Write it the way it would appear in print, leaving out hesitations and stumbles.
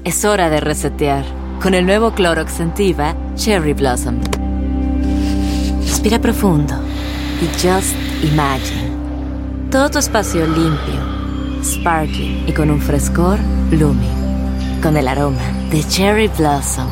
Es hora de resetear con el nuevo Clorox Scentiva Cherry Blossom. Respira profundo y just imagine. Todo tu espacio limpio, sparkling y con un frescor blooming. Con el aroma de Cherry Blossom.